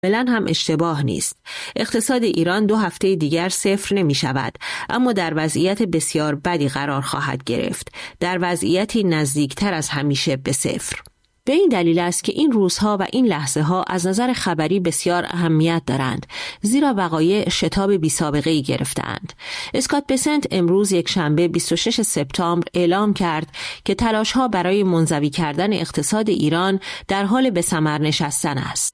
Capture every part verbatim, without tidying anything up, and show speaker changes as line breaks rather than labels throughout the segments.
کاملا هم اشتباه نیست. اقتصاد ایران دو هفته دیگر صفر نمی شود، اما در وضعیت بسیار بدی قرار خواهد گرفت، در وضعیتی نزدیکتر از همیشه به صفر. به این دلیل است که این روزها و این لحظه ها از نظر خبری بسیار اهمیت دارند، زیرا وقایع شتاب بی سابقه‌ای گرفتند. اسکات بسنت امروز یک شنبه بیست و شش سپتامبر اعلام کرد که تلاش‌ها برای منزوی کردن اقتصاد ایران در حال به ثمر نشستن است.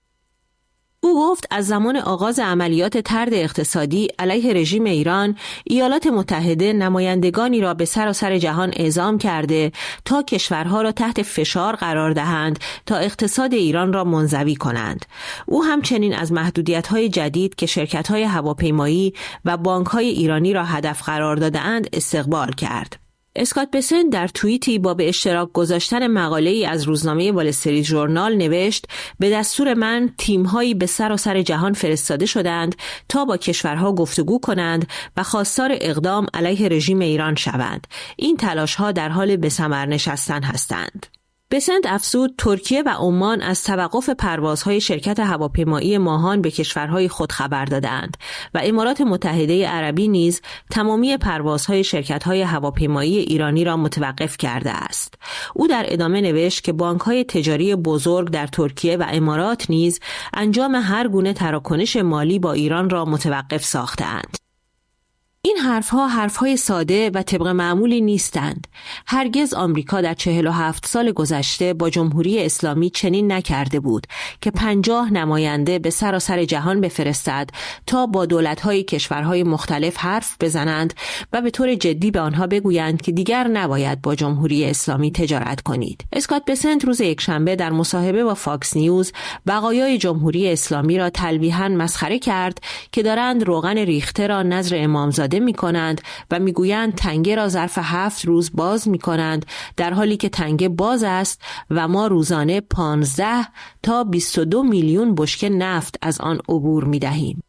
او گفت از زمان آغاز عملیات طرد اقتصادی علیه رژیم ایران، ایالات متحده نمایندگانی را به سراسر جهان اعزام کرده تا کشورها را تحت فشار قرار دهند تا اقتصاد ایران را منزوی کنند. او همچنین از محدودیت‌های جدید که شرکت‌های هواپیمایی و بانک‌های ایرانی را هدف قرار داده‌اند استقبال کرد. اسکات بسنت در توییتی با به اشتراک گذاشتن مقاله‌ای از روزنامه وال استریت ژورنال نوشت: به دستور من تیم‌هایی به سراسر جهان فرستاده شدند تا با کشورها گفتگو کنند و خواستار اقدام علیه رژیم ایران شوند. این تلاش‌ها در حال به ثمر نشستن هستند. بسنت افزود ترکیه و عمان از توقف پروازهای شرکت هواپیمایی ماهان به کشورهای خود خبر دادند و امارات متحده عربی نیز تمامی پروازهای شرکت‌های هواپیمایی ایرانی را متوقف کرده است. او در ادامه نوشت که بانک‌های تجاری بزرگ در ترکیه و امارات نیز انجام هر گونه تراکنش مالی با ایران را متوقف ساختند. این حرفها حرفهای ساده و طبق معمولی نیستند. هرگز آمریکا در چهل و هفت سال گذشته با جمهوری اسلامی چنین نکرده بود که پنجاه نماینده به سراسر جهان بفرستد تا با دولت‌های کشورهای مختلف حرف بزنند و به طور جدی به آنها بگویند که دیگر نباید با جمهوری اسلامی تجارت کنید. اسکات بسنت روز یکشنبه در مصاحبه با فاکس نیوز بقایای جمهوری اسلامی را تلویحاً مسخره کرد که دارند روغن ریخته را نذر امامزاده می کنند و می گویند تنگه را ظرف هفت روز باز می کنند، در حالی که تنگه باز است و ما روزانه پانزده تا بیست و دو میلیون بشکه نفت از آن عبور می دهیم.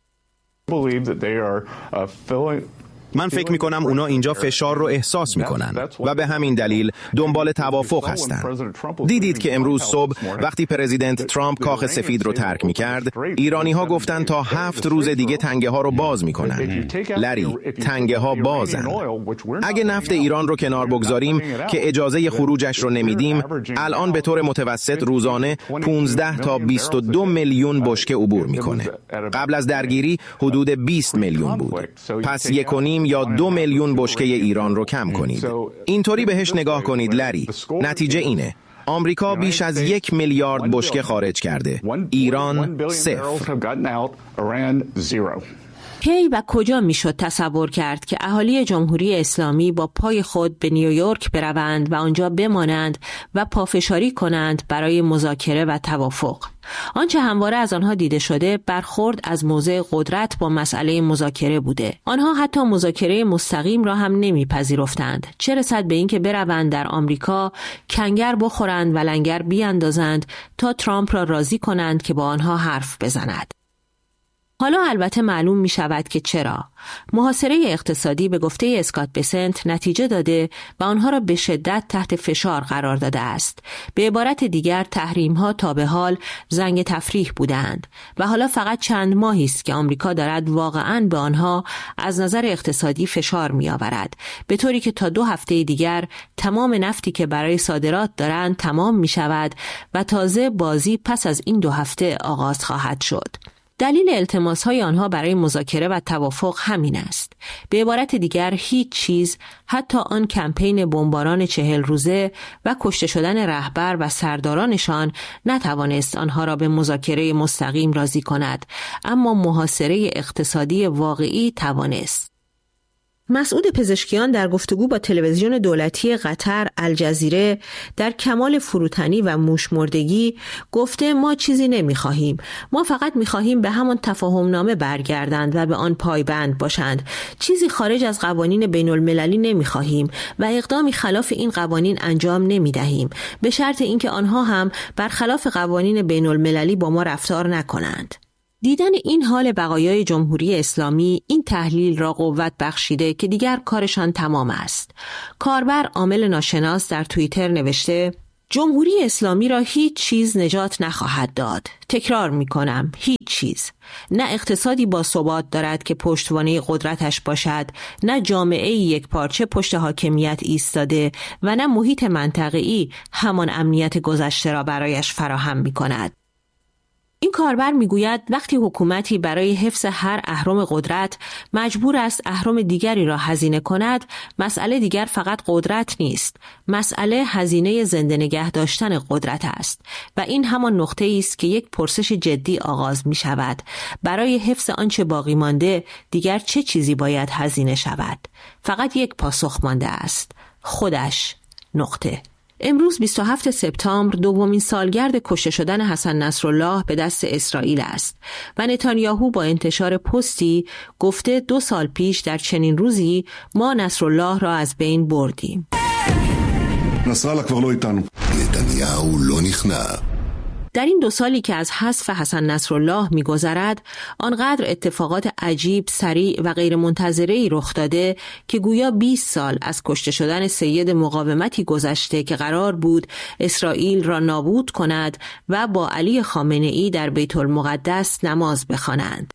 من فکر می کنم اونا اینجا فشار رو احساس می کنن و به همین دلیل دنبال توافق هستن. دیدید که امروز صبح وقتی پرزیدنت ترامپ کاخ سفید رو ترک می کرد، ایرانی ها گفتن تا هفت روز دیگه تنگه ها رو باز می کنن. لری، تنگه ها بازن. اگه نفت ایران رو کنار بگذاریم که اجازه خروجش رو نمیدیم، الان به طور متوسط روزانه پانزده تا بیست و دو میلیون بشکه عبور می کنه. قبل از درگیری حدود بیست میلیون بود. پس یک و نیم یا دو میلیون بشکه ایران رو کم کنید. اینطوری بهش نگاه کنید لری. نتیجه اینه: آمریکا بیش از یک میلیارد بشکه خارج کرده، ایران صفر.
کی و کجا میشد تصور کرد که اهالی جمهوری اسلامی با پای خود به نیویورک بروند و آنجا بمانند و پافشاری کنند برای مذاکره و توافق؟ آنچه همواره از آنها دیده شده برخورد از موضع قدرت با مسئله مذاکره بوده. آنها حتی مذاکره مستقیم را هم نمیپذیرفتند، چه رسد به اینکه بروند در آمریکا کنگر بخورند و لنگر بیاندازند تا ترامپ را راضی کنند که با آنها حرف بزند. حالا البته معلوم می شود که چرا. محاصره اقتصادی به گفته اسکات بسنت نتیجه داده و آنها را به شدت تحت فشار قرار داده است. به عبارت دیگر تحریم ها تا به حال زنگ تفریح بودند و حالا فقط چند ماهی است که آمریکا دارد واقعاً به آنها از نظر اقتصادی فشار می آورد، به طوری که تا دو هفته دیگر تمام نفتی که برای صادرات دارند تمام می شود و تازه بازی پس از این دو هفته آغاز خواهد شد. دلیل التماس‌های آنها برای مذاکره و توافق همین است. به عبارت دیگر هیچ چیز، حتی آن کمپین بمباران چهل روزه و کشته شدن رهبر و سردارانشان، نتوانست آنها را به مذاکره مستقیم راضی کند، اما محاصره اقتصادی واقعی توانست. مسعود پزشکیان در گفتگو با تلویزیون دولتی قطر الجزیره در کمال فروتنی و موشمردگی گفته ما چیزی نمیخواهیم، ما فقط میخواهیم به همان تفاهمنامه برگردند و به آن پایبند باشند، چیزی خارج از قوانین بین المللی نمیخواهیم و اقدامی خلاف این قوانین انجام نمیدهیم، به شرط اینکه آنها هم برخلاف قوانین بین المللی با ما رفتار نکنند. دیدن این حال بقایای جمهوری اسلامی این تحلیل را قوت بخشیده که دیگر کارشان تمام است. کاربر عامل ناشناس در توییتر نوشته: جمهوری اسلامی را هیچ چیز نجات نخواهد داد. تکرار می کنم، هیچ چیز. نه اقتصادی با ثبات دارد که پشتوانه قدرتش باشد، نه جامعه یک پارچه پشت حاکمیت ایستاده و نه محیط منطقه‌ای همان امنیت گذشته را برایش فراهم می کند. این کاربر میگوید وقتی حکومتی برای حفظ هر اهرم قدرت مجبور است اهرم دیگری را هزینه کند، مسئله دیگر فقط قدرت نیست، مسئله هزینه زنده نگه داشتن قدرت است و این همان نقطه است که یک پرسش جدی آغاز می شود. برای حفظ آنچه باقی مانده دیگر چه چیزی باید هزینه شود؟ فقط یک پاسخ مانده است، خودش. نقطه. امروز بیست و هفتم سپتامبر دومین سالگرد کشته شدن حسن نصرالله به دست اسرائیل است و نتانیاهو با انتشار پستی گفته دو سال پیش در چنین روزی ما نصرالله را از بین بردیم.
نصرالله כבר לא איתנו. נתניהו לא נכנע.
در این دو سالی که از حذف حسن نصرالله می‌گذرد، آنقدر اتفاقات عجیب، سریع و غیرمنتظره‌ای رخ داده که گویا بیست سال از کشته شدن سید مقاومتی گذشته که قرار بود اسرائیل را نابود کند و با علی خامنه‌ای در بیت المقدس نماز بخوانند.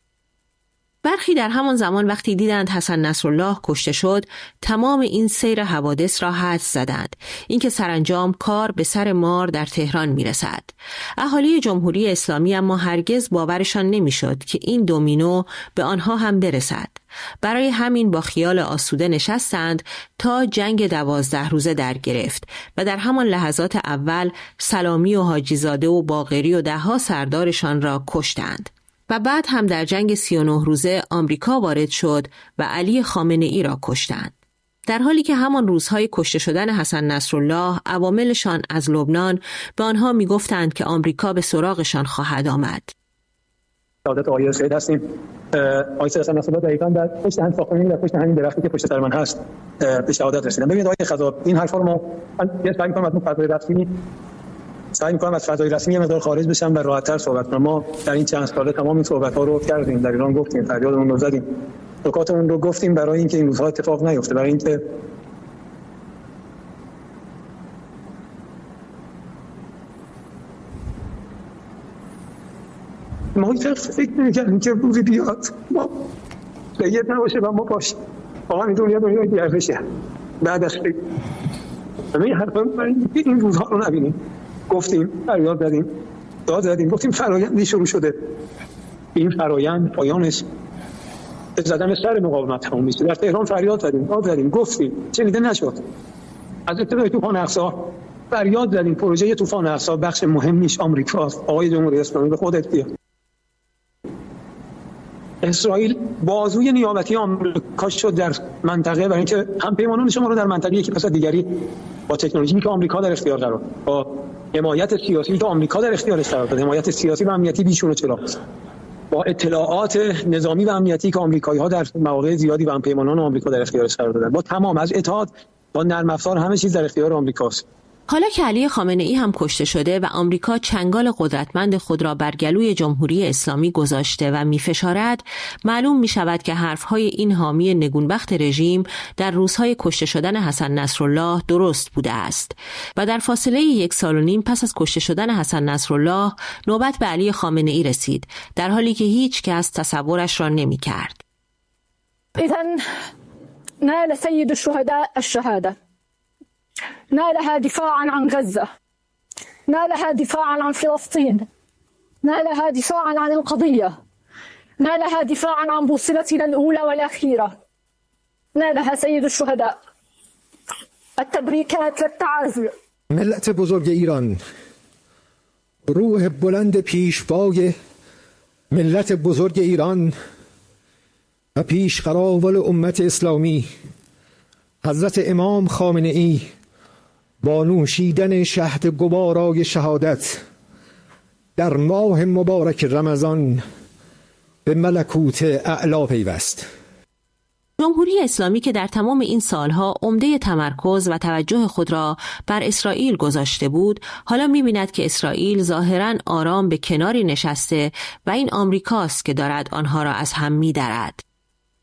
برخی در همان زمان وقتی دیدند حسن نصرالله کشته شد، تمام این سیر حوادث را حدس زدند، اینکه سرانجام کار به سر مار در تهران میرسد. اهالی جمهوری اسلامی اما هرگز باورشان نمیشد که این دومینو به آنها هم برسد. برای همین با خیال آسوده نشستند تا جنگ دوازده روزه در گرفت و در همان لحظات اول سلامی و حاجیزاده و باقری و دهها سردارشان را کشتند. و بعد هم در جنگ سی و نه روزه آمریکا وارد شد و علی خامنه‌ای را کشتند. در حالی که همان روزهای کشته شدن حسن نصرالله عواملشان از لبنان به آنها می گفتند که آمریکا به سراغشان خواهد آمد.
شهادت آقای سید هستیم. آقای سید حسن نصرالله دقیقاً در پشت همین ساختمانی در پشت همین درختی که پشت سر من هست به شهادت رسیدن. ببینید آقای خضاب، این حرفا رو ما من سعی می‌کنم از فضای رسمی سعی می‌کنم از فضای رسمی مقدار خارج بشم و راحت‌تر صحبت کنم. ما در این چند ساله تمام این صحبت‌ها رو کردیم، در ایران گفتیم، فریادمون رو زدیم، نکاتمون رو گفتیم برای اینکه این روزها اتفاق نیفته، برای اینکه ما فکر نمی‌کردیم که روزی بیاد ما لگیت نباشه و ما باشیم. واقعا این دنیا دنیای بی‌ارزشه. بعد از فکر همه این حرفا برای اینکه این روزها رو نبینیم گفتیم، فریاد زدیم، داد زدیم، گفتیم فرایندی شروع شده. این فرایند پایانش زدن سر مقاومت تمام میشه. در تهران فریاد زدیم، داد زدیم، گفتیم، شنیده نشد. از ابتدای طوفان اقصی فریاد زدیم، پروژه طوفان اقصی بخش مهمیش آمریکاست. آقای جمهوری اسلامی به خودت بیا. اسرائیل بازوی نیابتی آمریکا شد در منطقه، برای اینکه هم پیمانان شما رو در منطقه یکی پس دیگری با تکنولوژی که آمریکا در اختیار قرار داد، با حمایت سیاسی که آمریکا در اختیارش قرار داد، حمایت سیاسی و امنیتی بیشون و چرا، با اطلاعات نظامی و امنیتی که آمریکایی‌ها در مواقع زیادی و هم پیمانان آمریکا در اختیارش قرار دادن، با تمام از اتحاد با نرم افزار همه چیز در اختیار آمریکاست.
حالا که علی خامنه‌ای هم کشته شده و آمریکا چنگال قدرتمند خود را بر گلوی جمهوری اسلامی گذاشته و می‌فشارد، معلوم می‌شود که حرف‌های این حامی نگونبخت رژیم در روزهای کشته شدن حسن نصرالله درست بوده است و در فاصله یک سال و نیم پس از کشته شدن حسن نصرالله نوبت به علی خامنه‌ای رسید، در حالی که هیچ کس تصورش را نمی‌کرد.
إذن نال سيد الشهداء الشهادة، نالها دفاعا عن غزة، نالها دفاعا عن فلسطين، نالها دفاعا عن القضية، نالها دفاعا عن بوصلتنا الأولى والأخيرة، نالها سيد الشهداء. التبریکات للتعازي.
ملت بزرگ ایران، روح بلند پیشوای ملت بزرگ ایران و پیشقراول امت اسلامی حضرت امام خامنه‌ای با نوشیدن شهد گوارای شهادت در ماه مبارک رمضان به ملکوت اعلی پیوست.
جمهوری اسلامی که در تمام این سالها عمده تمرکز و توجه خود را بر اسرائیل گذاشته بود، حالا می‌بیند که اسرائیل ظاهراً آرام به کناری نشسته و این آمریکاست که دارد آنها را از هم می‌درد.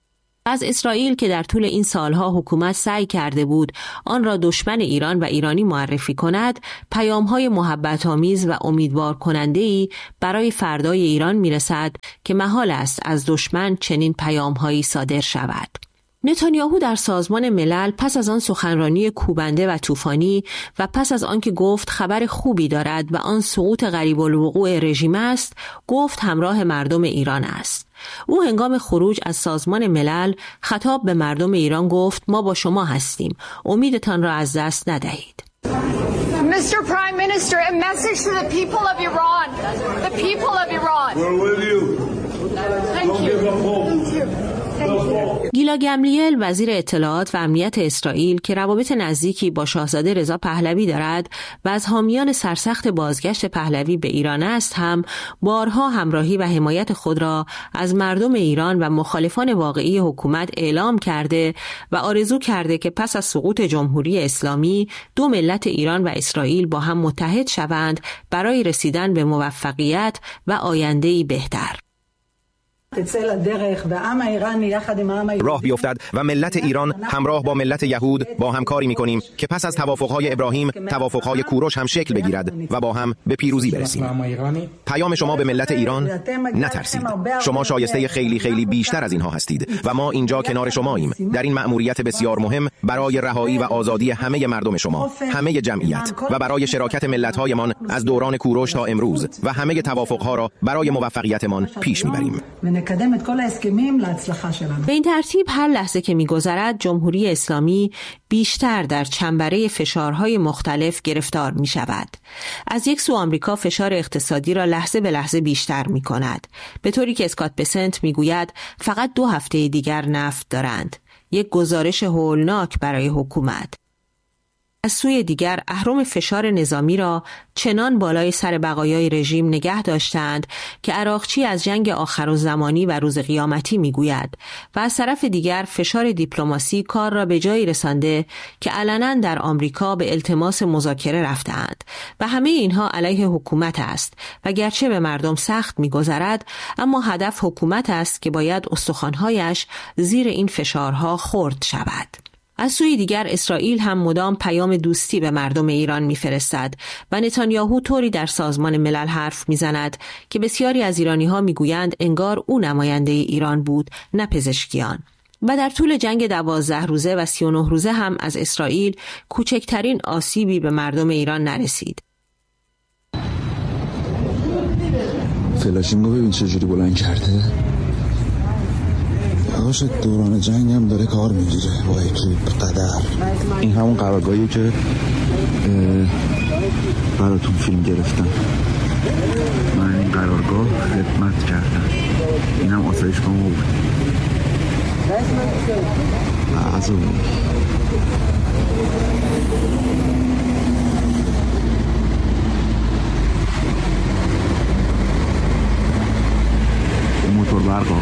از اسرائیل که در طول این سالها حکومت سعی کرده بود آن را دشمن ایران و ایرانی معرفی کند، پیام‌های محبت‌آمیز و امیدوار کننده‌ای برای فردای ایران می‌رسد که محال است از دشمن چنین پیام‌هایی صادر شود. نتانیاهو در سازمان ملل پس از آن سخنرانی کوبنده و طوفانی و پس از آنکه گفت خبر خوبی دارد و آن سقوط غریب الوقوع رژیم است، گفت همراه مردم ایران است. او هنگام خروج از سازمان ملل خطاب به مردم ایران گفت ما با شما هستیم. امیدتان را از دست ندهید.
Mister Prime Minister, a message to the people of Iran. The people of Iran.
We're with you.
Thank you. Thank you.
گیلا گملیل وزیر اطلاعات و امنیت اسرائیل که روابط نزدیکی با شاهزاده رضا پهلوی دارد و از حامیان سرسخت بازگشت پهلوی به ایران است، هم بارها همراهی و حمایت خود را از مردم ایران و مخالفان واقعی حکومت اعلام کرده و آرزو کرده که پس از سقوط جمهوری اسلامی دو ملت ایران و اسرائیل با هم متحد شوند برای رسیدن به موفقیت و آینده‌ای بهتر.
راه بیفتد و ملت ایران همراه با ملت یهود با هم کاری می‌کنیم که پس از توافق‌های ابراهیم توافق‌های کوروش هم شکل بگیرد و با هم به پیروزی برسیم. پیام شما به ملت ایران: نترسید. شما شایسته خیلی خیلی بیشتر از اینها هستید و ما اینجا کنار شماییم در این مأموریت بسیار مهم برای رهایی و آزادی همه مردم شما، همه جمعیت و برای شراکت ملت‌هایمان از دوران کوروش تا امروز و همه توافق‌ها را برای موفقیتمان پیش می‌بریم.
به این ترتیب هر لحظه که می‌گذرد جمهوری اسلامی بیشتر در چنبره فشارهای مختلف گرفتار می‌شود. از یک سو آمریکا فشار اقتصادی را لحظه به لحظه بیشتر می‌کند، به طوری که اسکات بسنت می‌گوید فقط دو هفته دیگر نفت دارند. یک گزارش هولناک برای حکومت. از سوی دیگر اهرم فشار نظامی را چنان بالای سر بقایای رژیم نگه داشتند که عراقچی از جنگ آخرالزمانی و روز قیامتی میگوید و از طرف دیگر فشار دیپلماسی کار را به جایی رسانده که علنا در آمریکا به التماس مذاکره رفتند و همه اینها علیه حکومت است و گرچه به مردم سخت میگذرد اما هدف حکومت است که باید استخوان‌هایش زیر این فشارها خرد شود. از سوی دیگر اسرائیل هم مدام پیام دوستی به مردم ایران میفرستد و نتانیاهو طوری در سازمان ملل حرف میزند که بسیاری از ایرانی‌ها میگویند انگار او نماینده ایران بود نه پزشکیان. و در طول جنگ دوازده روزه و سی و نه روزه هم از اسرائیل کوچکترین آسیبی به مردم ایران نرسید.
فلاشینگو ببین چجوری بلند کرده. باشه دوران جنگ هم داره کار میگیره با اکیپ قدر. این همون قرارگاهیه که براتون فیلم گرفتم. من این قرارگاه خدمت کردم. این هم آسایشگاه ما بود. بعضو موتور برقا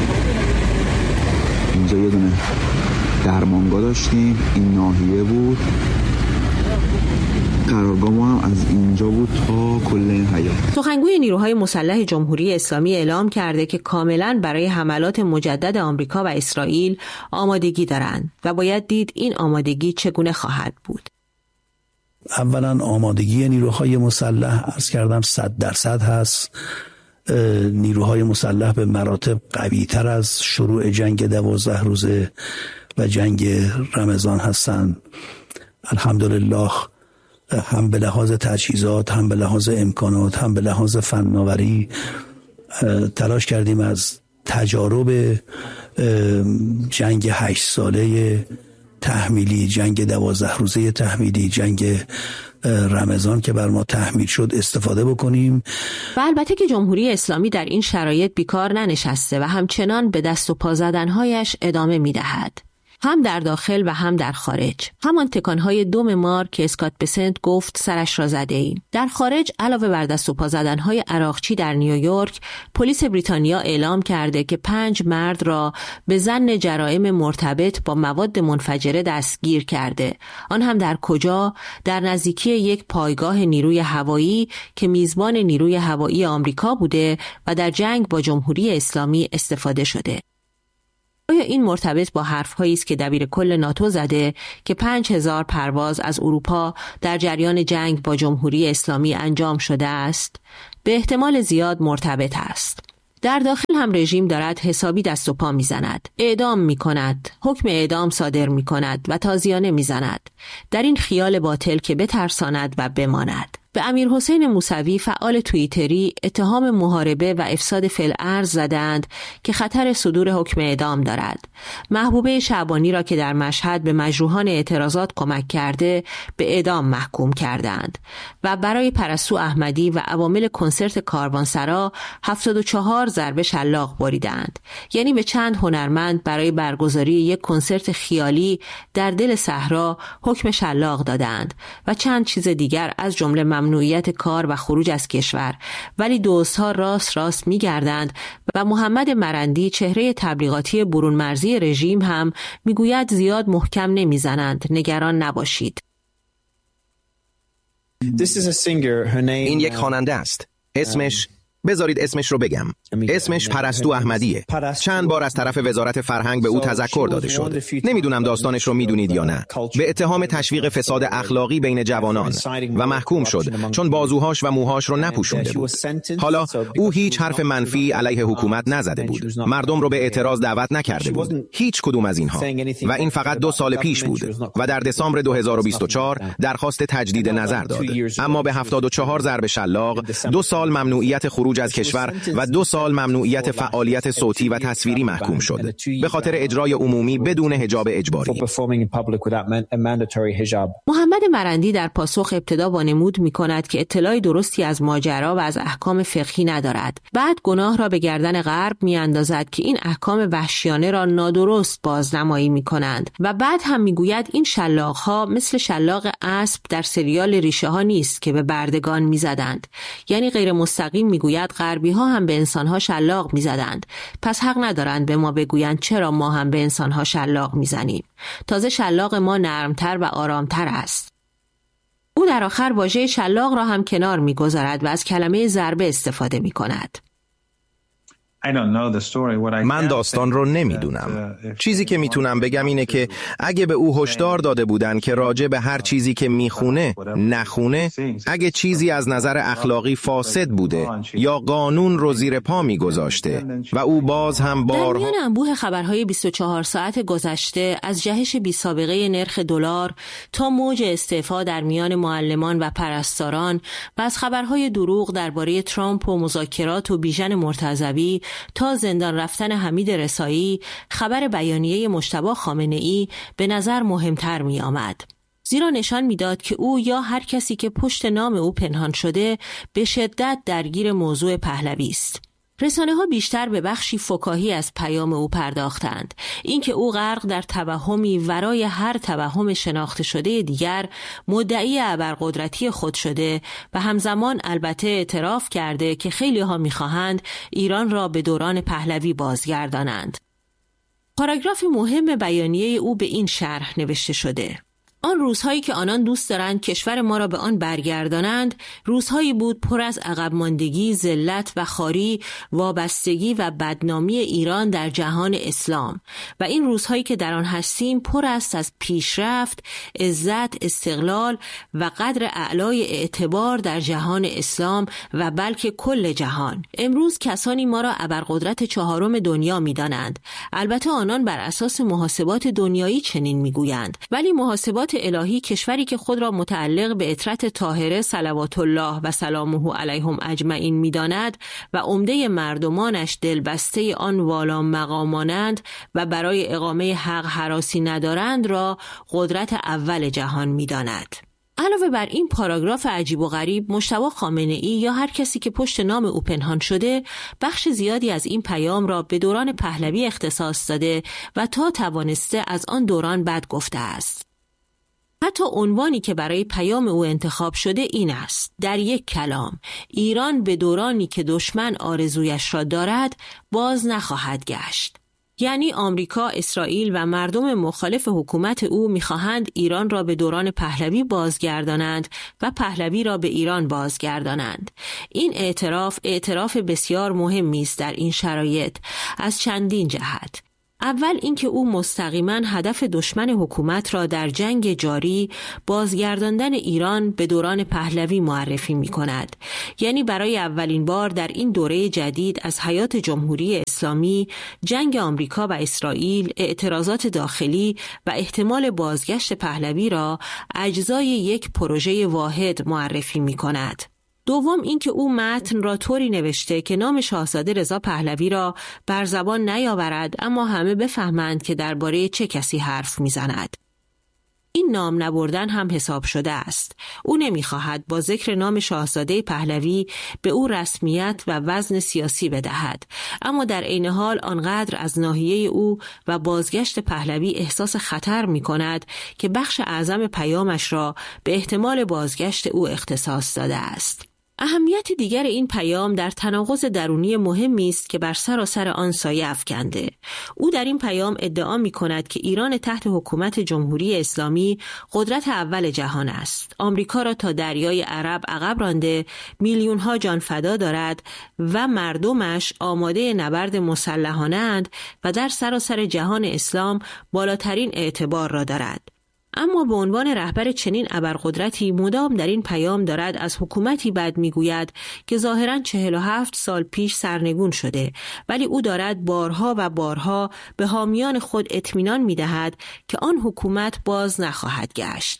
اینجا یه دونه درمانگاه داشتیم، این ناحیه بود. قرارگاه ما هم از اینجا بود تا کل این حیات.
سخنگوی نیروهای مسلح جمهوری اسلامی اعلام کرده که کاملا برای حملات مجدد آمریکا و اسرائیل آمادگی دارند و باید دید این آمادگی چگونه خواهد بود.
اولا آمادگی نیروهای مسلح عرض کردم صد درصد هست. نیروهای مسلح به مراتب قوی تر از شروع جنگ دوازده روزه و جنگ رمضان هستند. الحمدلله هم به لحاظ تجهیزات، هم به لحاظ امکانات، هم به لحاظ فناوری تلاش کردیم از تجارب جنگ هشت ساله تحمیلی، جنگ دوازده روزه تحمیلی، جنگ رمضان که بر ما تحمیل شد استفاده بکنیم.
و البته که جمهوری اسلامی در این شرایط بیکار ننشسته و همچنان به دست و پا زدنهایش ادامه می‌دهد، هم در داخل و هم در خارج. همان تکانهای دم مار که اسکات بسنت گفت سرش را زده ایم. در خارج علاوه بر دست و پا زدنهای عراقچی در نیویورک، پلیس بریتانیا اعلام کرده که پنج مرد را به ظن جرائم مرتبط با مواد منفجره دستگیر کرده. آن هم در کجا؟ در نزدیکی یک پایگاه نیروی هوایی که میزبان نیروی هوایی آمریکا بوده و در جنگ با جمهوری اسلامی استفاده شده. آیا این مرتبط با حرف‌هایی است که دبیر کل ناتو زده که پنج هزار پرواز از اروپا در جریان جنگ با جمهوری اسلامی انجام شده است؟ به احتمال زیاد مرتبط است. در داخل هم رژیم دارد حسابی دست و پا میزند، اعدام میکند، حکم اعدام صادر میکند و تازیانه میزند، در این خیال باطل که بترساند و بماند. به امیر حسین موسوی فعال توییتری اتهام محاربه و افساد فی الارض زدند که خطر صدور حکم اعدام دارد. محبوبه شعبانی را که در مشهد به مجروحان اعتراضات کمک کرده به اعدام محکوم کردند و برای پرستو احمدی و عوامل کنسرت کاروانسرا هفتاد و چهار ضربه شلاق بریدند. یعنی به چند هنرمند برای برگزاری یک کنسرت خیالی در دل صحرا حکم شلاق دادند و چند چیز دیگر از جمله ممنوعیت کار و خروج از کشور. ولی دوستها راست راست می‌گردند و محمد مرندی چهره تبلیغاتی برون مرزی رژیم هم میگوید زیاد محکم نمیزنند، نگران نباشید.
این یک خواننده است. اسمش بذارید اسمش رو بگم. اسمش پرستو احمدیه. چند بار از طرف وزارت فرهنگ به او تذکر داده شد. نمیدونم داستانش رو میدونید یا نه. به اتهام تشویق فساد اخلاقی بین جوانان و محکوم شد چون بازوهاش و موهاش رو نپوشونده بود. حالا او هیچ حرف منفی علیه حکومت نزده بود. مردم رو به اعتراض دعوت نکرده بود. هیچ کدوم از اینها. و این فقط دو سال پیش بود و در دسامبر دو هزار و بیست و چهار درخواست تجدید نظر داد. اما به هفتاد و چهار ضرب شلاق، دو سال ممنوعیت خروج از کشور و دو سال ممنوعیت فعالیت صوتی و تصویری محکوم شد به خاطر اجرای عمومی بدون حجاب اجباری.
محمد مرندی در پاسخ ابتدا وانمود می‌کند که اطلاع درستی از ماجرا و از احکام فقهی ندارد. بعد گناه را به گردن غرب می‌اندازد که این احکام وحشیانه را نادرست بازنمایی می‌کنند و بعد هم می‌گوید این شلاق‌ها مثل شلاق اسب در سریال ریشه ها نیست که به بردگان می‌زدند. یعنی غیر مستقیم می‌گوید غربی ها هم به انسان ها شلاق می زدند. پس حق ندارند به ما بگویند چرا ما هم به انسان ها شلاق می زنیم. تازه شلاق ما نرمتر و آرامتر است. او در آخر واژه شلاق را هم کنار می گذارد و از کلمه ضربه استفاده می کند.
من داستان رو نمیدونم. چیزی که میتونم بگم اینه که اگه به او هشدار داده بودن که راجع به هر چیزی که میخونه نخونه، اگه چیزی از نظر اخلاقی فاسد بوده یا قانون رو زیر پا میگذاشته و او باز هم بار
در میان انبوه خبرهای بیست و چهار ساعت گذشته، از جهش بی سابقه نرخ دلار تا موج استعفا در میان معلمان و پرستاران و از خبرهای دروغ درباره ترامپ و مذاکرات و بیژن مرتضوی تا زندان رفتن حمید رسایی، خبر بیانیه مجتبی خامنه‌ای به نظر مهمتر می آمد. زیرا نشان میداد که او یا هر کسی که پشت نام او پنهان شده به شدت درگیر موضوع پهلوی است. رسانه ها بیشتر به بخشی فکاهی از پیام او پرداختند. اینکه او غرق در توهمی ورای هر توهم شناخته شده دیگر مدعی ابرقدرتی خود شده و همزمان البته اعتراف کرده که خیلی ها می‌خواهند ایران را به دوران پهلوی بازگردانند. پاراگراف مهم بیانیه او به این شرح نوشته شده: آن روزهایی که آنان دوست دارند کشور ما را به آن برگردانند، روزهایی بود پر از عقب ماندگی، ذلت و خواری، وابستگی و بدنامی ایران در جهان اسلام، و این روزهایی که در آن هستیم پر است از پیشرفت، عزت، استقلال و قدر اعلای اعتبار در جهان اسلام و بلکه کل جهان. امروز کسانی ما را ابرقدرت چهارم دنیا می‌دانند. البته آنان بر اساس محاسبات دنیایی چنین می‌گویند، ولی محاسبات الهی کشوری که خود را متعلق به اطرت طاهره صلوات الله و سلامه علیهم اجمعین می‌داند و عمده مردمانش دلبسته آن والا مقامانند و برای اقامه حق هراسی ندارند را قدرت اول جهان می‌داند. علاوه بر این پاراگراف عجیب و غریب، مجتبی خامنه‌ای یا هر کسی که پشت نام او پنهان شده بخش زیادی از این پیام را به دوران پهلوی اختصاص داده و تا توانسته از آن دوران بد گفته است. حتی عنوانی که برای پیام او انتخاب شده این است: در یک کلام، ایران به دورانی که دشمن آرزویش را دارد باز نخواهد گشت. یعنی آمریکا، اسرائیل و مردم مخالف حکومت او می‌خواهند ایران را به دوران پهلوی بازگردانند و پهلوی را به ایران بازگردانند. این اعتراف اعتراف بسیار مهمی است در این شرایط از چندین جهت. اول اینکه او مستقیما هدف دشمن حکومت را در جنگ جاری بازگرداندن ایران به دوران پهلوی معرفی می کند. یعنی برای اولین بار در این دوره جدید از حیات جمهوری اسلامی، جنگ آمریکا و اسرائیل، اعتراضات داخلی و احتمال بازگشت پهلوی را اجزای یک پروژه واحد معرفی می کند. دوم اینکه او متن را طوری نوشته که نام شاهزاده رضا پهلوی را بر زبان نیاورد، اما همه بفهمند که درباره چه کسی حرف میزند. این نام نبردن هم حساب شده است. او نمیخواهد با ذکر نام شاهزاده پهلوی به او رسمیت و وزن سیاسی بدهد، اما در عین حال آنقدر از ناحیه او و بازگشت پهلوی احساس خطر میکند که بخش اعظم پیامش را به احتمال بازگشت او اختصاص داده است. اهمیت دیگر این پیام در تناقض درونی مهمی است که بر سراسر آن سایه افکنده. او در این پیام ادعا می کند که ایران تحت حکومت جمهوری اسلامی قدرت اول جهان است. آمریکا را تا دریای عرب عقب رانده، میلیون ها جان فدا دارد و مردمش آماده نبرد مسلحانه اند و در سراسر جهان اسلام بالاترین اعتبار را دارد. اما به عنوان رهبر چنین ابرقدرتی مدام در این پیام دارد از حکومتی بد میگوید که ظاهراً چهل و هفت سال پیش سرنگون شده، ولی او دارد بارها و بارها به حامیان خود اطمینان میدهد که آن حکومت باز نخواهد گشت.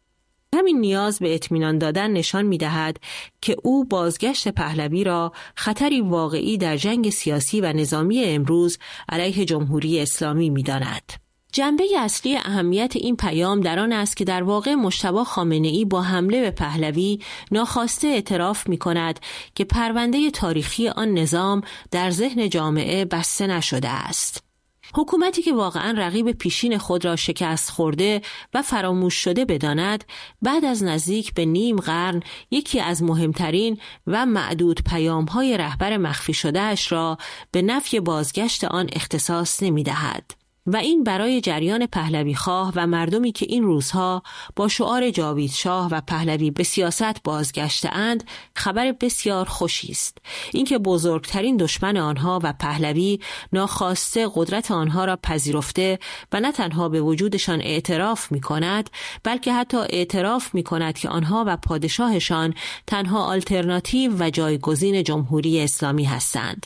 همین نیاز به اطمینان دادن نشان میدهد که او بازگشت پهلوی را خطری واقعی در جنگ سیاسی و نظامی امروز علیه جمهوری اسلامی میداند. جنبه اصلی اهمیت این پیام در آن است که در واقع مجتبی خامنه‌ای با حمله به پهلوی ناخواسته اعتراف می‌کند که پرونده تاریخی آن نظام در ذهن جامعه بسته نشده است. حکومتی که واقعاً رقیب پیشین خود را شکست خورده و فراموش شده بداند، بعد از نزدیک به نیم قرن یکی از مهمترین و معدود پیام‌های رهبر مخفی شده‌اش را به نفی بازگشت آن اختصاص نمی‌دهد. و این برای جریان پهلوی خواه و مردمی که این روزها با شعار جاوید شاه و پهلوی به سیاست بازگشته اند خبر بسیار خوشی است. اینکه بزرگترین دشمن آنها و پهلوی ناخواسته قدرت آنها را پذیرفته و نه تنها به وجودشان اعتراف می کند، بلکه حتی اعتراف می کند که آنها و پادشاهشان تنها آلترناتیو و جایگزین جمهوری اسلامی هستند.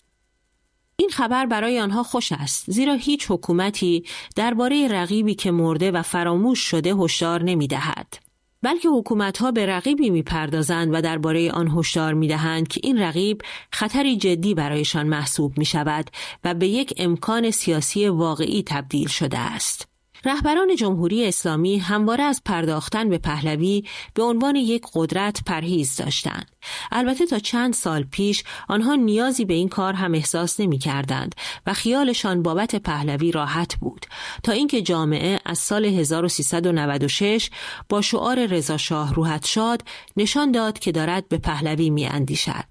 این خبر برای آنها خوش است، زیرا هیچ حکومتی درباره رقیبی که مرده و فراموش شده هشدار نمی‌دهد، بلکه حکومت‌ها به رقیبی می‌پردازند و درباره آن هشدار می‌دهند که این رقیب خطری جدی برایشان محسوب می‌شود و به یک امکان سیاسی واقعی تبدیل شده است. رهبران جمهوری اسلامی همواره از پرداختن به پهلوی به عنوان یک قدرت پرهیز داشتند. البته تا چند سال پیش آنها نیازی به این کار هم احساس نمی کردند و خیالشان بابت پهلوی راحت بود، تا اینکه جامعه از سال هزار و سیصد و نود و شش با شعار رضا شاه روحت شاد نشان داد که دارد به پهلوی می اندیشد.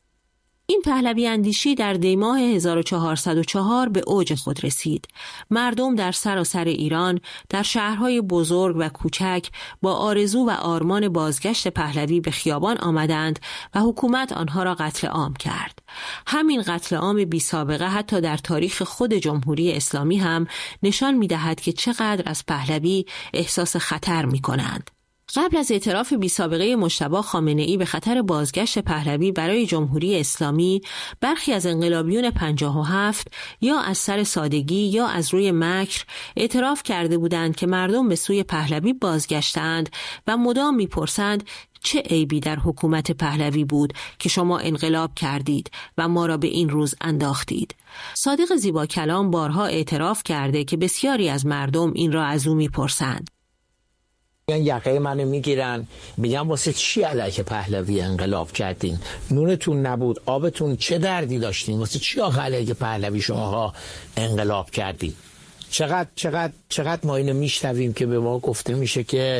این پهلوی اندیشی در دیماه هزار و چهارصد و چهار به اوج خود رسید. مردم در سراسر ایران، در شهرهای بزرگ و کوچک با آرزو و آرمان بازگشت پهلوی به خیابان آمدند و حکومت آنها را قتل عام کرد. همین قتل عام بی سابقه حتی در تاریخ خود جمهوری اسلامی هم نشان می‌دهد که چقدر از پهلوی احساس خطر می‌کنند. قبل از اعتراف بی سابقه مجتبی خامنه‌ای به خطر بازگشت پهلوی برای جمهوری اسلامی، برخی از انقلابیون پنجاه و هفت یا از سر سادگی یا از روی مکر اعتراف کرده بودند که مردم به سوی پهلوی بازگشتند و مدام می‌پرسند چه عیبی در حکومت پهلوی بود که شما انقلاب کردید و ما را به این روز انداختید. صادق زیبا کلام بارها اعتراف کرده که بسیاری از مردم این را از او می‌پرسند.
یقه منو میگیرن، میگن واسه چی علیه پهلوی انقلاب کردین؟ نونتون نبود، آبتون چه دردی داشتین؟ واسه چی آخه علیه پهلوی شماها انقلاب کردین؟ چقدر چقدر چقدر ما اینو میشنویم که به ما گفته میشه که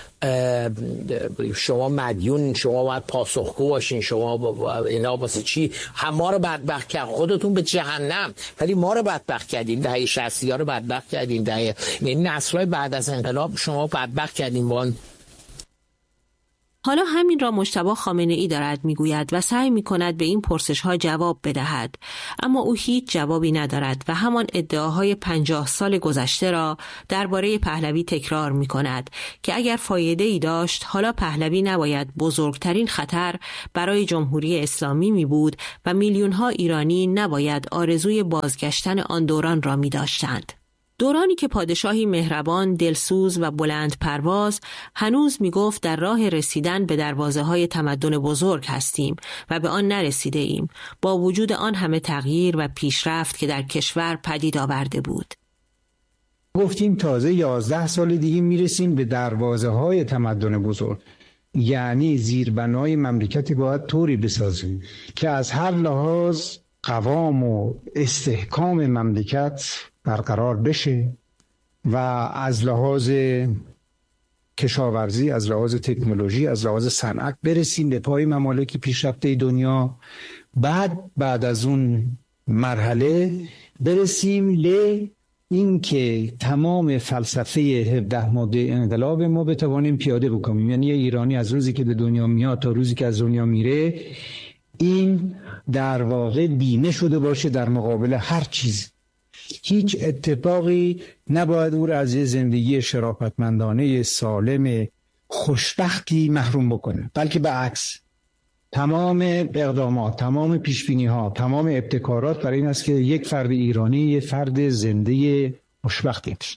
شما مدیون، شما باید پاسخگو باشین، شما اینا واسه چی ما رو بدبخت کرد؟ خودتون به جهنم، ولی ما رو بدبخت کردین. دهه شصت ها رو بدبخت کردین، دهه این نسل‌های بعد از انقلاب شما بدبخت کردین. با
حالا همین را مجتبی خامنه ای دارد میگوید و سعی میکند به این پرسش ها جواب بدهد، اما او هیچ جوابی ندارد و همان ادعاهای پنجاه سال گذشته را درباره پهلوی تکرار میکند که اگر فایده ای داشت حالا پهلوی نباید بزرگترین خطر برای جمهوری اسلامی می بود و میلیون ها ایرانی نباید آرزوی بازگشتن آن دوران را می داشتند. دورانی که پادشاهی مهربان، دلسوز و بلند پرواز هنوز می گفت در راه رسیدن به دروازه های تمدن بزرگ هستیم و به آن نرسیده ایم، با وجود آن همه تغییر و پیشرفت که در کشور پدید آورده بود.
گفتیم تازه یازده سال دیگه میرسیم به دروازه های تمدن بزرگ، یعنی زیربنای مملکتی باید طوری بسازیم که از هر لحاظ قوام و استحکام مملکت برقرار بشه و از لحاظ کشاورزی، از لحاظ تکنولوژی، از لحاظ صنعت برسیم به پای ممالک پیشرفته دنیا. بعد بعد از اون مرحله برسیم ل این که تمام فلسفه هفده ماده انقلاب ما بتوانیم پیاده بکنیم. یعنی ایرانی از روزی که به دنیا میاد تا روزی که از دنیا میره این در واقع بیمه شده باشه در مقابل هر چیز. هیچ اتفاقی نباید او را از یه زندگی شرافتمندانه سالم خوشبختی محروم بکنه، بلکه به عکس تمام اقدامات، تمام پیشبینی ها، تمام ابتکارات برای این است که یک فرد ایرانی یه فرد زنده خوشبختی بشه.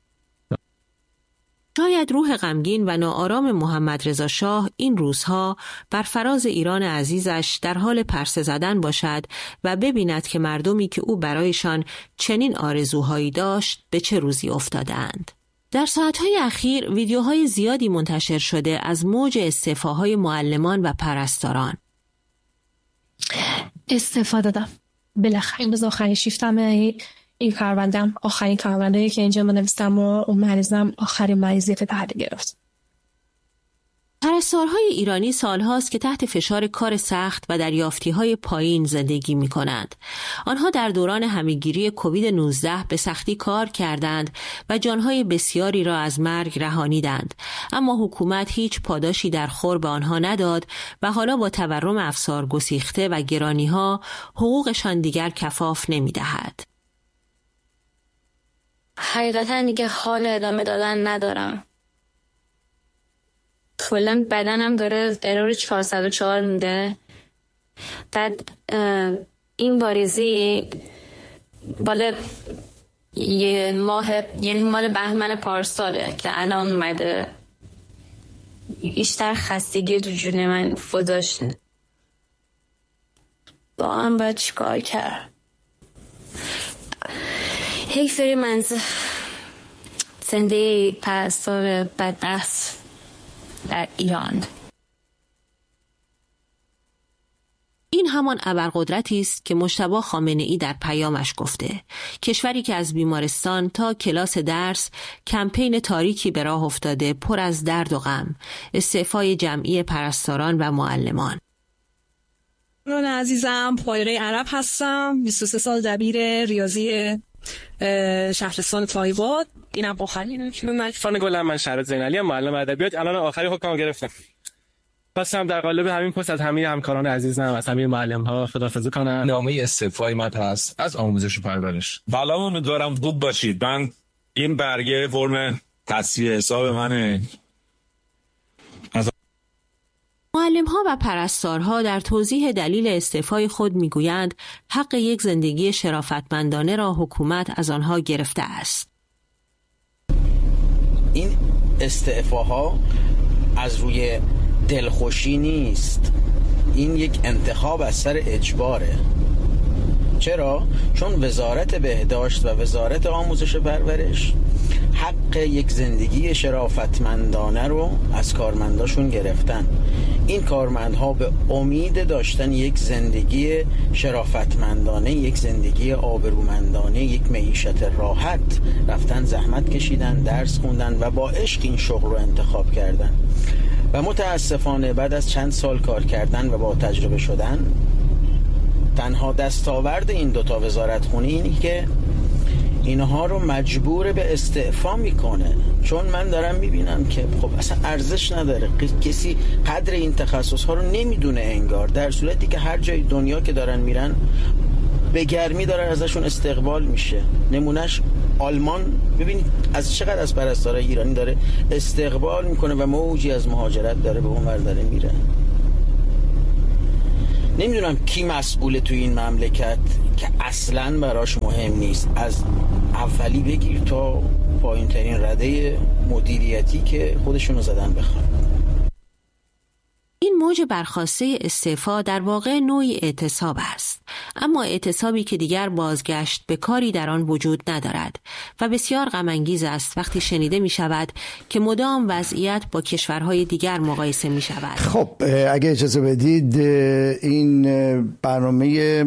شاید روح غمگین و ناآرام محمد رضا شاه این روزها بر فراز ایران عزیزش در حال پرسه زدن باشد و ببیند که مردمی که او برایشان چنین آرزوهایی داشت به چه روزی افتادند. در ساعتهای اخیر ویدیوهای زیادی منتشر شده از موج استعفاهای معلمان و پرستاران.
استعفا دادم. بالاخره این آخرین شیفتم این کاروندم، آخرین کارونده که اینجا منویستم و اون مریضم آخرین مریضیت تحت گرفت.
پرستارهای ایرانی سالهاست که تحت فشار کار سخت و دریافتی‌های پایین زندگی می‌کنند. آنها در دوران همه‌گیری کووید نوزده به سختی کار کردند و جانهای بسیاری را از مرگ رهانیدند، اما حکومت هیچ پاداشی در خور به آنها نداد و حالا با تورم افسار گسیخته و گرانی‌ها حقوقشان دیگر کفاف نمی‌دهد.
حقیقتا دیگه حال ادامه دادن ندارم. کلا بدنم داره ارور چهارصد و چهار میده. بعد این واریزی بالا یه ماه، یعنی مال بهمن پارساله که الان اومده. بیشتر خستگی تو جون من فداشته. با هم باید چیکار کرد؟ حیفری من زنده پرستار بدبخت در ایران.
این همان ابرقدرتی است که مجتبی خامنه ای در پیامش گفته. کشوری که از بیمارستان تا کلاس درس کمپین تاریکی به راه افتاده، پر از درد و غم، استعفای جمعی پرستاران و معلمان.
من عزیزم پایره عرب هستم، بیست و سه سال دبیر ریاضی شهرستان تایوان. اینم آخرین من
فان گلم، من شهرت زینعلی، معلم ادبیات. الان آخری حکم گرفتم. خواستم در قالب همین پست از همه همکاران عزیزم، از همه معلم ها خداحافظی کنم.
نامه استعفای من هست از آموزش و پرورش. بالا امیدوارم خوب باشید. من این برگه فرم تصفیه حساب منه.
معلم ها و پرستارها در توضیح دلیل استعفای خود میگویند حق یک زندگی شرافتمندانه را حکومت از آنها گرفته است.
این استعفاها از روی دلخوشی نیست، این یک انتخاب از سر اجباره. چرا؟ چون وزارت بهداشت و وزارت آموزش و پرورش حق یک زندگی شرافتمندانه رو از کارمنداشون گرفتن. این کارمندها به امید داشتن یک زندگی شرافتمندانه، یک زندگی آبرومندانه، یک معیشت راحت رفتن، زحمت کشیدن، درس خوندن و با عشق این شغل رو انتخاب کردن. و متاسفانه بعد از چند سال کار کردن و با تجربه شدن، تنها دستاورد این دوتا وزارت خونه اینی که اینها رو مجبور به استعفا میکنه، چون من دارم میبینم که خب اصلا ارزش نداره، کسی قدر این تخصص ها رو نمیدونه انگار، در صورتی که هر جای دنیا که دارن میرن به گرمی داره ازشون استقبال میشه. نمونهش آلمان، ببینید از چقدر از پرستارای ایرانی داره استقبال میکنه و موجی از مهاجرت داره به اونور داره میره. نمیدونم کی مسئوله تو این مملکت که اصلاً براش مهم نیست، از اولی بگیر تا پایین ترین رده مدیریتی که خودشونو زدن بخوان.
این موج برخاسته استعفا در واقع نوعی اعتصاب است، اما اعتصابی که دیگر بازگشت به کاری در آن وجود ندارد و بسیار غم انگیز است وقتی شنیده می شود که مدام وضعیت با کشورهای دیگر مقایسه می شود.
خب اگه اجازه بدید این برنامه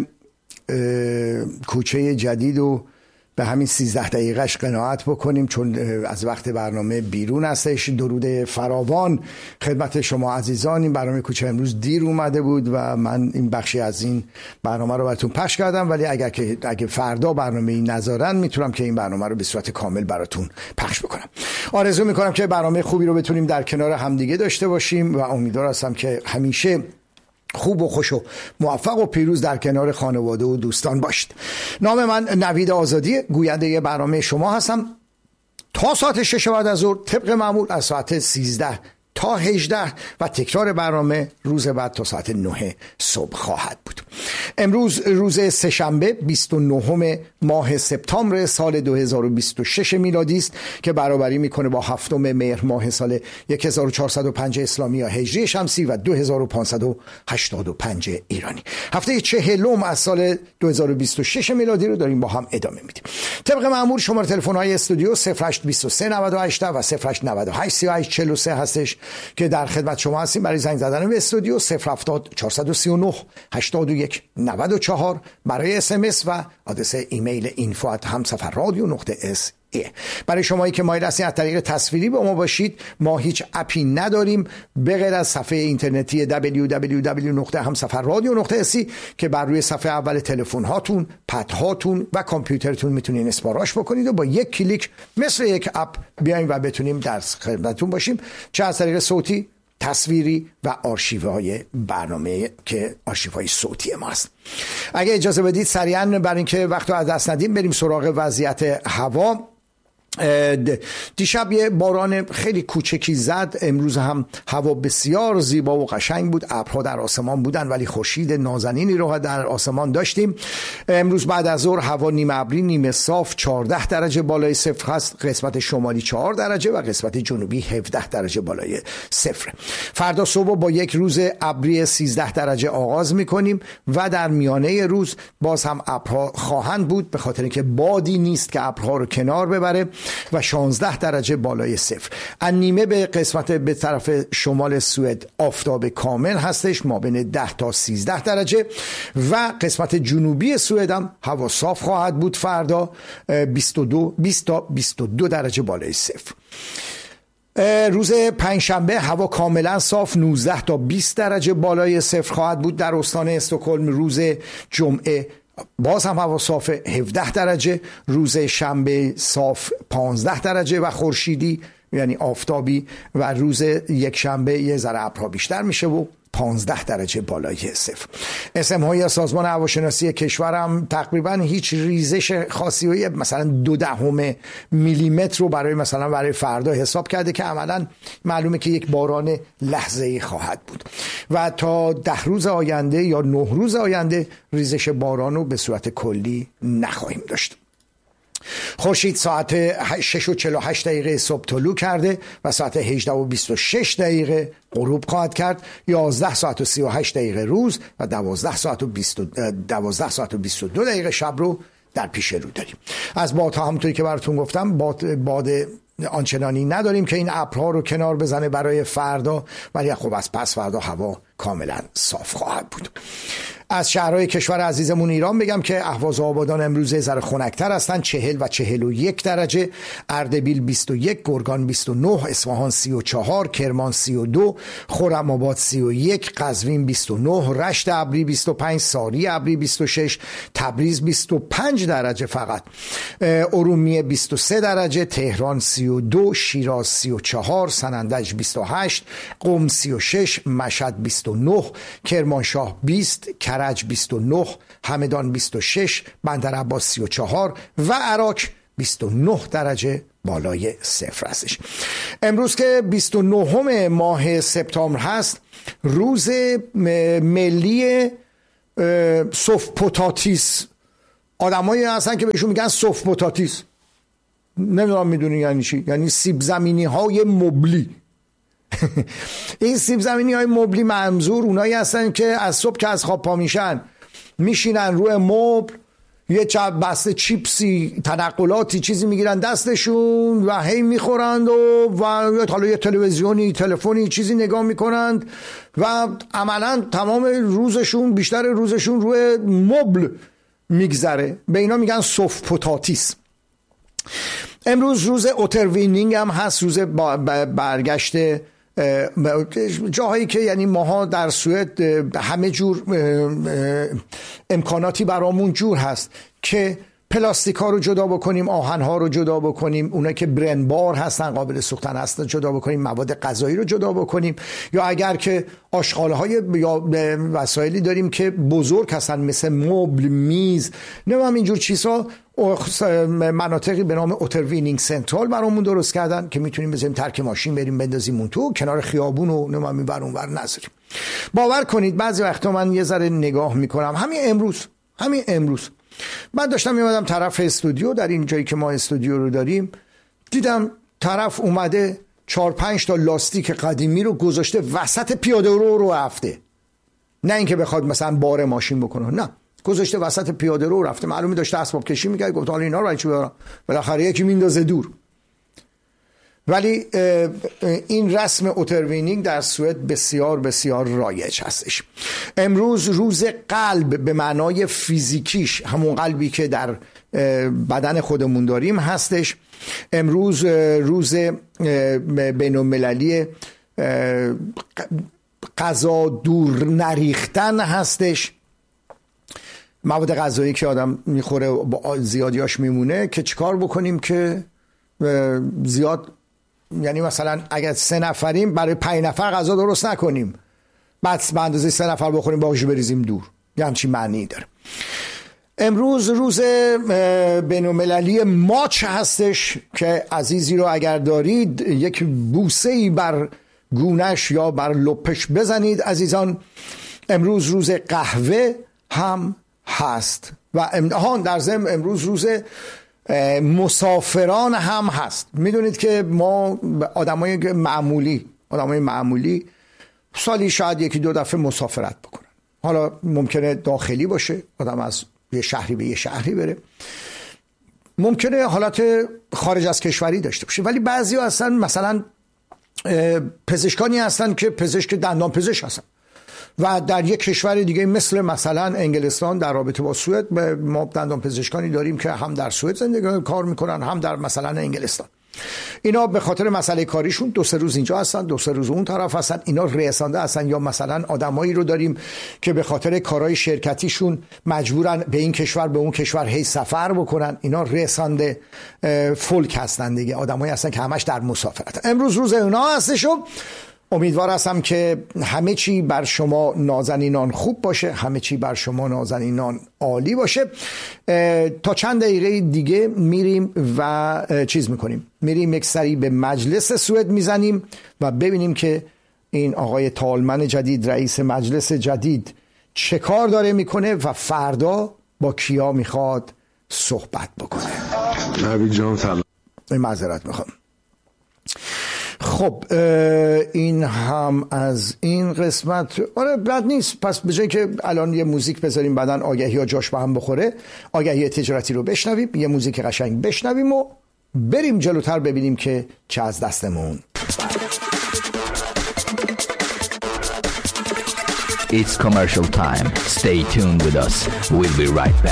کوچه جدید و به همین سیزده دقیقهش قناعت بکنیم، چون از وقت برنامه بیرون هستش. درود فراوان خدمت شما عزیزان. این برنامه کوچه امروز دیر اومده بود و من این بخشی از این برنامه رو براتون پخش کردم، ولی اگر که اگه فردا برنامه این نذارن میتونم که این برنامه رو به صورت کامل براتون پخش بکنم. آرزو میکنم که برنامه خوبی رو بتونیم در کنار همدیگه داشته باشیم و امیدوار هستم که همیشه خوب و خوش و موفق و پیروز در کنار خانواده و دوستان باشید. نام من نوید آزادی، گوینده برنامه شما هستم. تا ساعت شش بعد از ظهر طبق معمول از ساعت سیزده تا هجده و تکرار برنامه روز بعد تا ساعت نه صبح خواهد بود. امروز روز سه‌شنبه بیست و نهم ماه سپتامبر سال دو هزار و بیست و شش میلادی است که برابری میکنه با هفتم مهر ماه سال هزار و چهارصد و پنج اسلامی یا هجری شمسی و دو هزار و پانصد و هشتاد و پنج ایرانی. هفته چهلم از سال دو هزار و بیست و شش میلادی رو داریم با هم ادامه میدیم. طبق معمول شماره تلفن های استودیو صفر هشت دو سه نود و هشت و صفر هشت نود و هشت سی و هشت چهل و سه هستش که در خدمت شما هستیم برای زنگ زدن به استودیو. صفر هفتاد چهارصد و سی و نه هشتاد و یک نود و چهار برای اس ام اس و آدرس ایمیل اینفو ات همسفر رادیو نقطه اس ای. برای شمایی که مایل هستین از طریق تصویری با ما باشید، ما هیچ اپی نداریم به غیر از صفحه اینترنتی دبلیو دبلیو دبلیو نقطه همسفر رادیو نقطه اس ای که بر روی صفحه اول تلفن هاتون، پد هاتون و کامپیوترتون میتونین اسپاراش بکنید و با یک کلیک مثل یک اپ بیایم و بتونیم در خدمتتون باشیم، چه از طریق صوتی، تصویری و آرشیوهای برنامه که آرشیوهای صوتی ما است. اگه اجازه بدید سریعا برای اینکه وقت رو از دست ندیم بریم سراغ وضعیت هوا. دیشب یه باران خیلی کوچکی زد، امروز هم هوا بسیار زیبا و قشنگ بود، ابرها در آسمان بودن ولی خورشید نازنینی رو در آسمان داشتیم. امروز بعد از ظهر هوا نیمه ابری نیمه صاف چهارده درجه بالای صفر هست، قسمت شمالی چهار درجه و قسمت جنوبی هفده درجه بالای صفر. فردا صبح با یک روز ابری سیزده درجه آغاز میکنیم و در میانه روز باز هم ابرها خواهند بود به خاطر اینکه بادی نیست که ابرها رو کنار ببره و شانزده درجه بالای صفر. از نیمه به قسمت به طرف شمال سوئد آفتاب کامل هستش ما بین ده تا سیزده درجه و قسمت جنوبی سوئد هم هوا صاف خواهد بود فردا بیست و دو بیست تا بیست و دو درجه بالای صفر. روز پنجشنبه هوا کاملا صاف نوزده تا بیست درجه بالای صفر خواهد بود در استان استکهلم. روز جمعه باز هم هوا صاف هفده درجه، روز شنبه صاف پانزده درجه و خورشیدی یعنی آفتابی و روز یک شنبه یه ذره ابرها بیشتر میشه و پانزده درجه بالای صفر. اسم های سازمان هواشناسی کشورم تقریبا هیچ ریزش خاصی و مثلا دو دهم میلیمتر رو برای مثلا برای فردا حساب کرده که عملا معلومه که یک باران لحظه‌ای خواهد بود و تا ده روز آینده یا نه روز آینده ریزش باران رو به صورت کلی نخواهیم داشت. خورشید ساعت شش و چهل و هشت دقیقه صبح طلوع کرده و ساعت هجده و بیست و شش دقیقه غروب خواهد کرد. یازده ساعت و سی و هشت دقیقه روز و دوازده ساعت و بیست و دو دقیقه شب رو در پیش رو داریم. از بادها همونطوری که براتون گفتم باد, باد آنچنانی نداریم که این ابرها رو کنار بزنه برای فردا، ولی خب از پس فردا هوا کاملا صاف خواهد بود. از شهرهای کشور عزیزمون ایران بگم که اهواز و آبادان امروز ذره خنک‌تر هستند، چهل و چهل و یک درجه، اردبیل بیست و یک، گرگان بیست و نه، اصفهان سی و چهار، کرمان سی و دو، خرم‌آباد سی و یک، قزوین بیست و نه، رشت ابری بیست و پنج، ساری ابری بیست و شش، تبریز بیست و پنج درجه فقط، ارومیه بیست و سه درجه، تهران سی و دو، شیراز سی و چهار، سنندج بیست و هشت، قم سی و شش، مشهد بیست و نه، کرمانشاه بیست، کرج بیست و نه، همدان بیست و شش، بندرعباس سی و چهار و عراق بیست و نه درجه بالای صفر هستش. امروز که بیست و نه ماه سپتامبر هست، روز ملی سوف پوتاتیس. آدمایی هستن که بهشون میگن سوف پوتاتیس، نمیدونم میدونی یعنی چی؟ یعنی سیب زمینی های مبلی. این سیب زمینی های مبلی منظور اونایی هستن که از صبح که از خواب پا میشن میشینن روی مبل، یه چند بسته چیپسی، تنقلاتی چیزی میگیرن دستشون و هی میخورند و و حالا یه تلویزیونی، تلفنی چیزی نگاه میکنند و عملا تمام روزشون، بیشتر روزشون روی مبل میگذره. به اینا میگن سوف پوتاتیس. امروز روز اوتروینینگ هم هست، روز برگشت جاهایی که یعنی ماها در سوئد همه جور امکاناتی برامون جور هست که پلاستیک ها رو جدا بکنیم، آهن ها رو جدا بکنیم، اونا که برن بار هستن، قابل سوختن هستن جدا بکنیم، مواد غذایی رو جدا بکنیم، یا اگر که آشغاله های یا وسایلی داریم که بزرگ هستن مثل مبل، میز، نمیدونم اینجور چیزها، مناطقی به نام اوتروینینگ سنترال برامون درست کردن که میتونیم بذاریم ترک ماشین بریم بندازیم اون تو، کنار خیابون و نمیدونم این ور اون ور نذاریم. باور کنید بعضی وقتا من یه ذره نگاه میکنم، همین امروز همین امروز من داشتم میمدم طرف استودیو، در این جایی که ما استودیو رو داریم، دیدم طرف اومده چهار پنج تا لاستیک قدیمی رو گذاشته وسط پیاده رو رو رفته. نه اینکه بخواد مثلا بار ماشین بکنه، نه، گذاشته وسط پیاده رو رفته. معلومه داشته اسباب کشی میکرد، گفت حالا اینا رو چی برام، بالاخره یکی میندازه دور. ولی این رسم اوتروینینگ در سوئد بسیار بسیار رایج هستش. امروز روز قلب به معنای فیزیکیش، همون قلبی که در بدن خودمون داریم هستش. امروز روز بین المللی غذا دور نریختن هستش. مواد غذایی که آدم میخوره با زیادیاش میمونه که چیکار بکنیم که زیاد، یعنی مثلا اگر سه نفریم برای پنج نفر غذا درست نکنیم، بعد به اندازه سه نفر بخوریم باقیشو بریزیم دور، یه همچین معنی داره. امروز روز بین المللی ماچ هستش که عزیزی رو اگر دارید یک بوسه‌ای بر گونش یا بر لپش بزنید عزیزان. امروز روز قهوه هم هست و امتحان در ضمن امروز روز مسافران هم هست. میدونید که ما آدمای معمولی آدمای معمولی سالی شاید یکی دو دفعه مسافرت بکنن. حالا ممکنه داخلی باشه، آدم از یه شهری به یه شهری بره، ممکنه حالت خارج از کشوری داشته باشه، ولی بعضی ها هستن مثلا پزشکانی هستن که پزشک دندان پزشک هستن و در یک کشور دیگه مثل مثلا انگلستان در رابطه با سوئد ما دندان پزشکانی داریم که هم در سوئد زندگی کار میکنن هم در مثلا انگلستان. اینا به خاطر مسئله کاریشون دو سه روز اینجا هستن، دو سه روز اون طرف هستن، اینا رئیسانده هستن. یا مثلا آدمایی رو داریم که به خاطر کارهای شرکتیشون مجبورن به این کشور به اون کشور هی سفر بکنن، اینا رئیسانده فولک هستن دیگه، آدمایی هستن که همش در مسافرت. امروز روز اونا هستش و امیدوار هستم که همه چی بر شما نازنینان خوب باشه، همه چی بر شما نازنینان عالی باشه. تا چند دقیقه دیگه میریم و چیز میکنیم، میریم یک سری به مجلس سوئد میزنیم و ببینیم که این آقای تالمن جدید، رئیس مجلس جدید، چه کار داره میکنه و فردا با کیا میخواد صحبت بکنه.
نبی جان سلام.
معذرت میخوام. خب این هم از این قسمت. آره بد نیست. پس به جای که الان یه موزیک بذاریم بعدن آگهی ها جاش به هم بخوره، آگهی تجارتی رو بشنویم، یه موزیک قشنگ بشنویم و بریم جلوتر ببینیم که چه از دستمون.
It's commercial time. Stay tuned with us. We'll be right back.